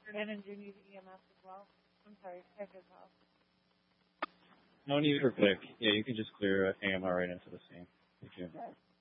And do you need EMS as well? I'm sorry, pick as well. No need for pick. Yeah, you can just clear AMR right into the scene. Thank you. Okay.